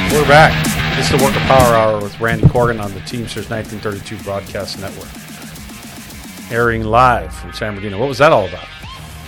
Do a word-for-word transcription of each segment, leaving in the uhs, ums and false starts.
We're back. This is the Work of Power Hour with Randy Corgan on the Teamsters nineteen thirty-two Broadcast Network. Airing live from San Bernardino. What was that all about?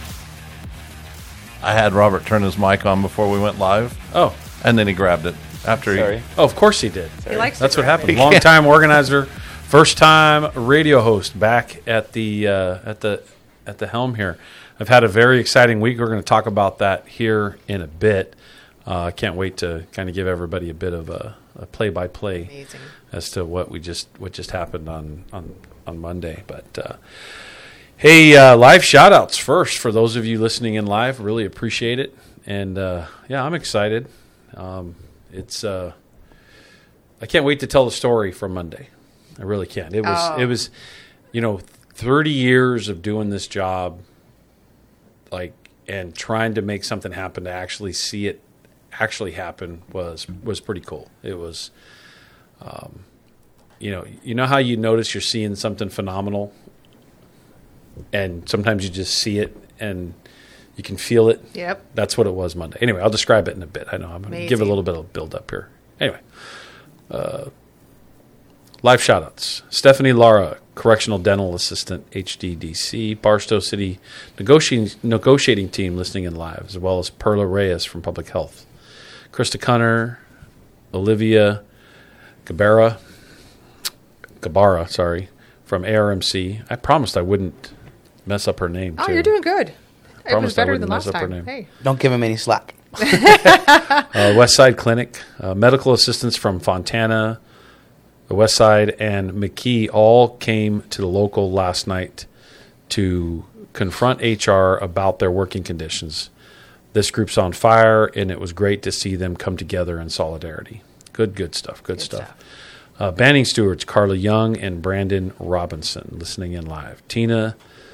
I had Robert turn his mic on before we went live. Oh. And then he grabbed it after Sorry. he... Oh, of course he did. He likes That's to what grab happened. it. Long-time organizer, first-time radio host back at the uh, at the at the helm here. I've had a very exciting week. We're going to talk about that here in a bit. I uh, can't wait to kind of give everybody a bit of a, a play-by-play Amazing. as to what we just what just happened on on, on Monday. But uh, hey, uh, live shout-outs first for those of you listening in live. Really appreciate it. And uh, yeah, I'm excited. Um, it's uh, I can't wait to tell the story from Monday. I really can't. It was Oh. it was, you know, thirty years of doing this job, like, and trying to make something happen to actually see it actually happen was was pretty cool. It was, um, you know, you know how you notice you're seeing something phenomenal, and sometimes you just see it and you can feel it. Yep. That's what it was Monday. Anyway, I'll describe it in a bit. I know I'm going to give it a Amazing. little bit of build up here. Anyway, uh, live shout-outs. Stephanie Lara, Correctional Dental Assistant, H D D C. Barstow City negotiating, negotiating team listening in live, as well as Perla Reyes from Public Health. Krista Cunner, Olivia Gabara, Gabara, sorry, from A R M C. I promised I wouldn't mess up her name, Oh, too. you're doing good. It was Promised I better wouldn't than mess last up her time. name. Hey. Don't give him any slack. Uh, West Side Clinic, uh, medical assistants from Fontana, the West Side, and McKee all came to the local last night to confront H R about their working conditions. This group's on fire, and it was great to see them come together in solidarity. Good, good stuff. Good, Good stuff. stuff. Uh, Banning Stewards, Carla Young and Brandon Robinson, listening in live. Tina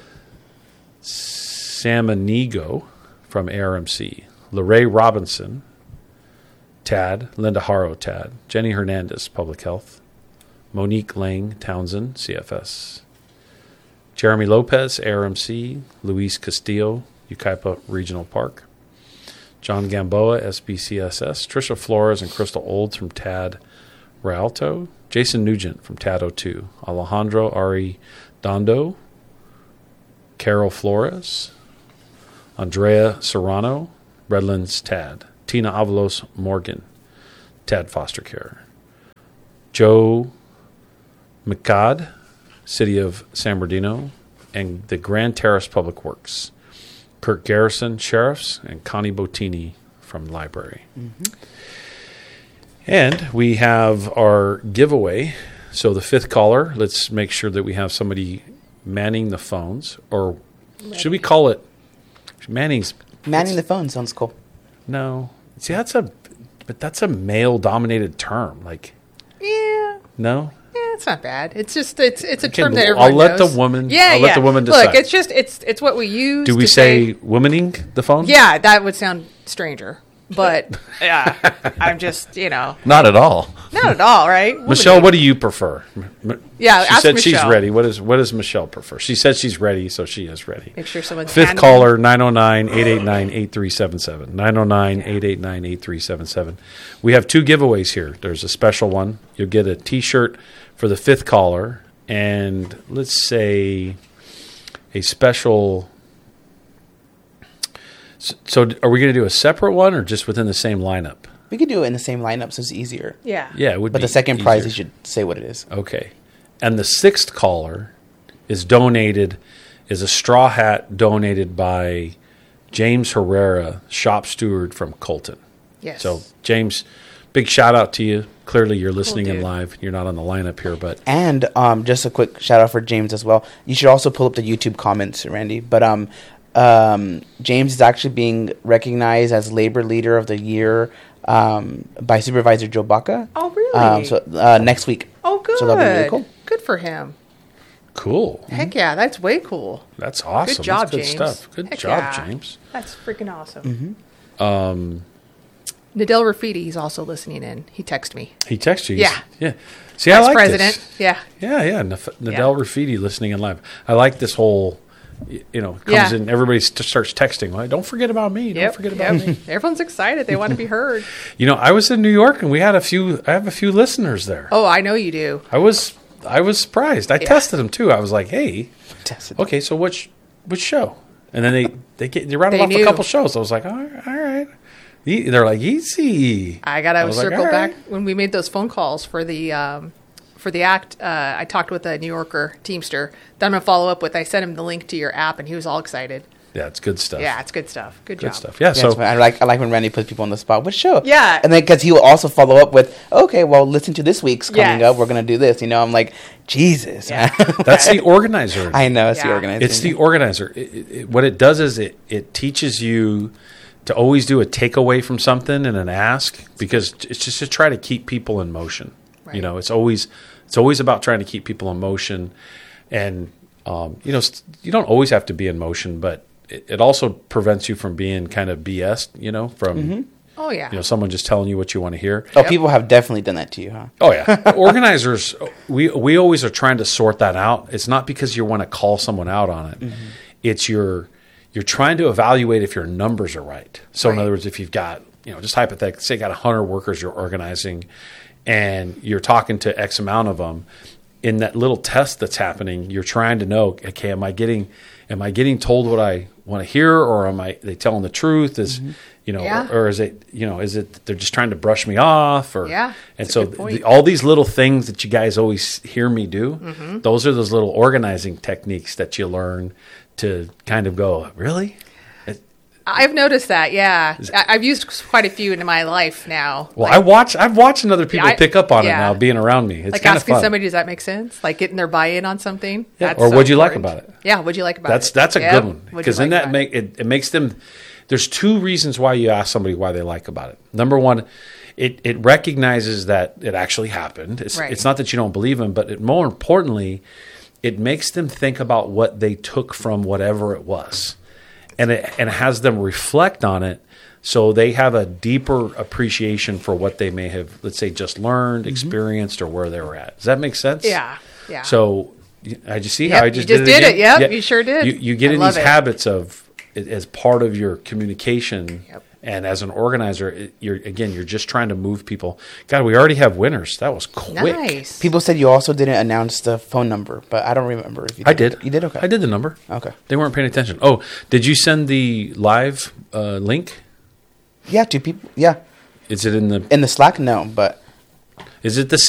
Samanigo from A R M C. Lorraine Robinson, Tad, Linda Haro, Tad, Jenny Hernandez, Public Health, Monique Lang, Townsend, C F S, Jeremy Lopez, A R M C, Luis Castillo, Yucaipa Regional Park, John Gamboa, S B C S S, Trisha Flores and Crystal Olds from Tad Rialto, Jason Nugent from Tad O two, Alejandro Ari Dondo, Carol Flores, Andrea Serrano, Redlands Tad, Tina Avalos Morgan, Tad Foster Care, Joe McCod, City of San Bernardino, and the Grand Terrace Public Works, Kurt Garrison, Sheriffs, and Connie Bottini from Library. Mm-hmm. And we have our giveaway. So the fifth caller, let's make sure that we have somebody manning the phones, or should we call it Manning's? Manning the phone sounds cool. No. See, that's a, but that's a male-dominated term. Like, Yeah. no? Yeah, it's not bad. It's just it's it's a Okay, term that I'll everyone let knows. the woman- Yeah, I'll let yeah. the woman Look, decide. it's just it's it's what we use. Do we to say womaning the phone? Yeah, that would sound stranger. But yeah, I'm just you know Not at all. not at all right. Michelle, what do you prefer? M- Yeah, she ask said she's Michelle. ready. What is what does Michelle prefer? She said she's ready, so she is ready. Make sure someone's Fifth handing- caller, nine oh nine, eight eight nine, eight three seven seven. nine oh nine, eight eight nine, eight three seven seven. We have two giveaways here. There's a special one. You'll get a T-shirt for the fifth caller, and let's say a special. So are we going to do a separate one or just within the same lineup? We could do it in the same lineup, so it's easier. Yeah. Yeah, it would But be the second prize, easier. you should say what it is. Okay. And the sixth caller is donated, is a straw hat donated by James Herrera, shop steward from Colton. Yes. So, James, big shout out to you. Clearly, you're listening in dude. live. You're not on the lineup here, but And um, just a quick shout out for James as well. You should also pull up the YouTube comments, Randy. But um, um, James is actually being recognized as Labor Leader of the Year um, by Supervisor Joe Baca. Oh, really? Um, so uh, next week. oh, good. So that'll be really cool. Good for him. cool. Heck yeah, that's way cool. That's awesome. Good job, That's good James. stuff. Good Heck job, yeah. James. That's freaking awesome. Mm-hmm. Um, Nadel Rafidi, he's also listening in. He texted me. he texted you. Yeah. Yeah. See, I Vice like President. this. Yeah. Yeah, yeah. Naf- Nadel Yeah. Rafidi listening in live. I like this whole y- you know, comes Yeah. in, everybody st- starts texting. Well, don't forget about me. Don't Yep, forget about yep. me. Everyone's excited. They want to be heard. You know, I was in New York and we had a few. I have a few listeners there. Oh, I know you do. I was I was surprised. I tested them too. I was like, hey, Tested. okay, so which which show? And then they they get they rounded They off knew. a couple shows. I was like, all right, all right. E- They're like easy. I gotta was like, circle all back right. when we made those phone calls for the um, for the act. Uh, I talked with a New Yorker Teamster that I'm gonna follow up with. I sent him the link to your app, and he was all excited. Yeah, it's good stuff. Yeah, it's good stuff. Good, good job. stuff. Yeah. Yeah, So it's fun. I like I like when Randy puts people on the spot. What show? Yeah. and then because he will also follow up with, okay, well, listen to this week's coming Yes. up. We're gonna do this. You know, I'm like, Jesus, Yeah. man. that's the organizer. I know it's the Yeah. organizing. It's the organizer. It, it, it- what it does is it, it teaches you to always do a takeaway from something and an ask, because it's just to try to keep people in motion. You Right. know, it's always it's always about trying to keep people in motion, and um, you know, s- you don't always have to be in motion, but it, it also prevents you from being kind of B S. You know, from Oh yeah. you know someone just telling you what you want to hear. Oh, Yep. people have definitely done that to you, huh? Oh yeah, organizers. We we always are trying to sort that out. It's not because you want to call someone out on it. Mm-hmm. It's your you're trying to evaluate if your numbers are right. So in Right. other words, if you've got you know just hypothetically, say you got a hundred workers you're organizing, and you're talking to X amount of them, in that little test that's happening, you're trying to know, okay, am I getting am I getting told what I want to hear, or am I they telling the truth? Is you know, Yeah. or, or is it you know, is it they're just trying to brush me off, or Yeah, and that's a so good point. the, all these little things that you guys always hear me do, Mm-hmm. those are those little organizing techniques that you learn to kind of go, really? It- I've noticed that. Yeah, I, I've used quite a few in my life now. well, Like- I watch. I've watched other people Yeah, I- pick up on yeah. it now, being around me. It's like kind of asking fun. somebody, does that make sense? Like getting their buy-in on something. Yeah, That's or so what'd you like important. about it? Yeah, what'd you like about That's it? that's a Yep. good one, What'd you because then like that about make it, it makes them. There's two reasons why you ask somebody why they like about it. Number one, it it recognizes that it actually happened. It's Right. it's not that you don't believe them, but it, more importantly, it makes them think about what they took from whatever it was, and it and it has them reflect on it. So they have a deeper appreciation for what they may have, let's say, just learned, experienced, or where they were at. Does that make sense? Yeah, yeah. So y- I just see Yep, how I you just just did it. did it. again? Yep, you sure did. You, you get I in love these it. habits of it- as part of your communication, Yep. and as an organizer, it, you're again you're just trying to move people. God, we already have winners. That was quick. Nice. People said you also didn't announce the phone number, but I don't remember if you did. I did. You did? Okay. I did the number. Okay. They weren't paying attention. Oh, did you send the live uh, link? Yeah, two people. Yeah. Is it in the? In the Slack, no, but Is it the